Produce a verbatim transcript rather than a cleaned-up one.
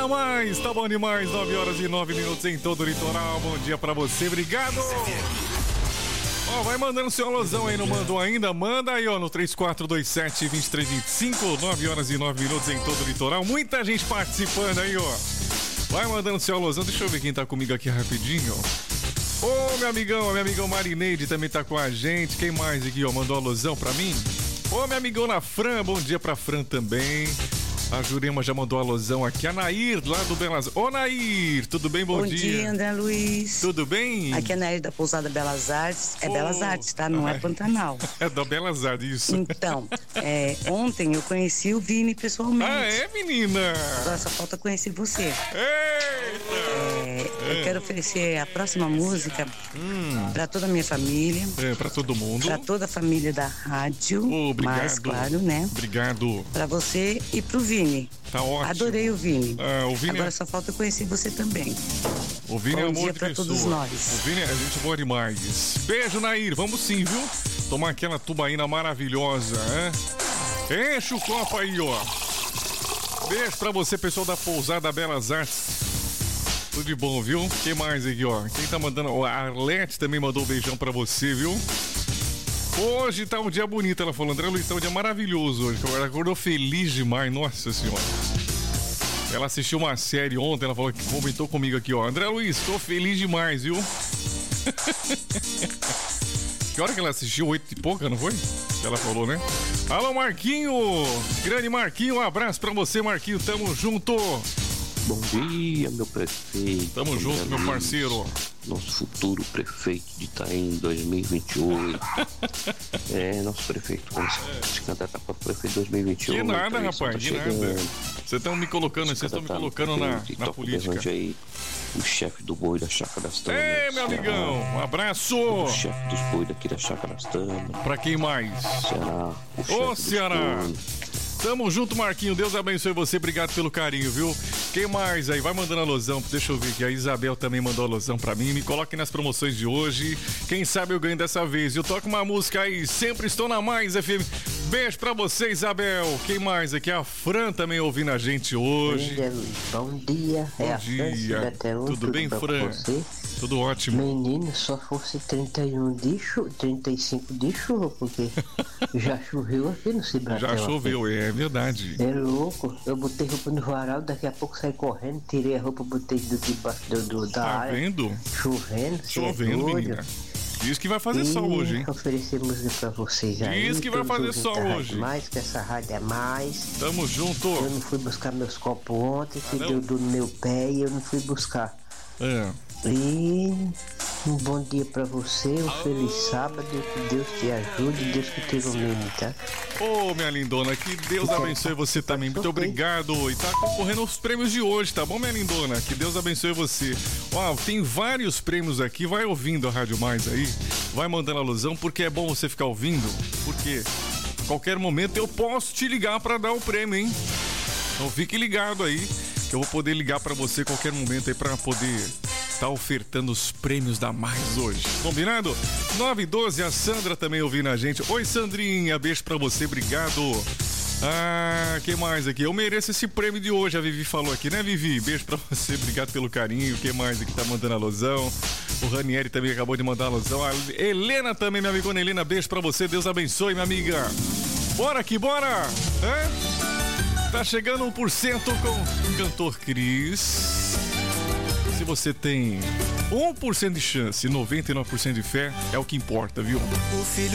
na mais, tá bom demais. nove horas e nove minutos em todo o litoral. Bom dia pra você, obrigado. Ó, vai mandando seu alusão aí, não mandou ainda? Manda aí, ó, no três quatro dois sete, dois três dois cinco, nove horas e nove minutos em todo o litoral. Muita gente participando aí, ó. Vai mandando seu alusão. Deixa eu ver quem tá comigo aqui rapidinho. Ô, meu amigão, meu amigão Marineide também tá com a gente. Quem mais aqui, ó, mandou alusão pra mim? Ô, meu amigão na Fran, bom dia pra Fran também. A Jurema já mandou alusão aqui. A Nair, lá do Belas... Ô, Nair, tudo bem? Bom, bom dia. Bom dia, André Luiz. Tudo bem? Aqui é a Nair da Pousada Belas Artes. É oh. Belas Artes, tá? Não é Pantanal. É da Belas Artes, isso. Então, é, ontem eu conheci o Vini pessoalmente. Ah, é, menina? Agora só falta conhecer você. Eita! É, eu é. quero oferecer a próxima música hum. pra toda a minha família. É, pra todo mundo. Pra toda a família da rádio. Oh, obrigado. Mais claro, né? Obrigado. Pra você e pro Vini. Tá ótimo. Adorei o Vini. Ah, o Vini Agora é... só falta conhecer você também. O Vini Bom é amor dia de pra pessoa. todos nós. O Vini é gente boa demais. Beijo, Nair. Vamos sim, viu? Tomar aquela tubaína maravilhosa, hein? Enche o copo aí, ó. Beijo pra você, pessoal da Pousada Belas Artes. Tudo de bom, viu? Quem mais aqui, ó? Quem tá mandando? A Arlete também mandou um beijão pra você, viu? Hoje tá um dia bonito, ela falou. André Luiz, tá um dia maravilhoso hoje. Ela acordou feliz demais, nossa senhora. Ela assistiu uma série ontem, ela falou que comentou comigo aqui, ó. André Luiz, tô feliz demais, viu? Que hora que ela assistiu? Oito e pouca, não foi? Ela falou, né? Alô, Marquinho! Grande Marquinho, um abraço pra você, Marquinho. Tamo junto! Bom dia, meu prefeito. Tamo junto, Luiz, meu parceiro. Nosso futuro prefeito de Itaim dois mil e vinte e oito. É, nosso prefeito. Vamos se candidatar para prefeito dois mil e vinte e oito. Que nada, rapaz, que nada. Vocês estão me colocando, vocês estão me colocando na, na política. Aí, o chefe do boi da Chácara das Tamas. Ei, meu amigão, um abraço. O chefe dos boi daqui da Chácara das Tamas. Pra quem mais? Ceará. Ô, Ceará. Tamo junto, Marquinho. Deus abençoe você. Obrigado pelo carinho, viu? Quem mais aí? Vai mandando alusão. Deixa eu ver aqui. A Isabel também mandou alusão pra mim. Me coloque nas promoções de hoje. Quem sabe eu ganho dessa vez. Eu toco uma música aí. Sempre estou na Mais F M. Beijo pra você, Isabel. Quem mais aqui? A Fran também ouvindo a gente hoje. Bom dia. Bom é dia. A Fran, tudo, tudo bem, Fran? Você? Tudo ótimo. Menino, só fosse trinta e um de chuva, trinta e cinco de chuva, porque já choveu aqui no Cibratel. Já choveu, aqui. É verdade. É louco. Eu botei roupa no varal, daqui a pouco saí correndo, tirei a roupa, botei do, debaixo do, do, da tá área. Vendo? Chovendo. Chovendo, é menina. Diz que vai fazer e sol hoje, hein? Oferecer música pra vocês aí. Diz que vai fazer sol hoje. Mais que essa rádio é mais. Tamo junto. Eu não fui buscar meus copos ontem, que ah, deu do meu pé e eu não fui buscar. É. E um bom dia pra você, um oh. feliz sábado, que Deus te ajude, Deus que te ilumine, tá? Ô, oh, minha lindona, que Deus abençoe você também, muito obrigado. E tá concorrendo aos prêmios de hoje, tá bom, minha lindona? Que Deus abençoe você. Ó, tem vários prêmios aqui, vai ouvindo a Rádio Mais aí, vai mandando alusão, porque é bom você ficar ouvindo, porque a qualquer momento eu posso te ligar pra dar o prêmio, hein? Então fique ligado aí, que eu vou poder ligar pra você a qualquer momento aí pra poder tá ofertando os prêmios da Mais hoje. Combinado? nove e doze, a Sandra também ouvindo a gente. Oi, Sandrinha, beijo pra você, obrigado. Ah, quem mais aqui? Eu mereço esse prêmio de hoje, a Vivi falou aqui, né, Vivi? Beijo pra você, obrigado pelo carinho. Quem mais aqui tá mandando alusão? O Ranieri também acabou de mandar alusão. A Helena também, minha amigona Helena, beijo pra você, Deus abençoe, minha amiga. Bora aqui, bora! Hã? Tá chegando um por cento com o cantor Cris. Se você tem um por cento de chance e noventa e nove por cento de fé, é o que importa, viu? O filho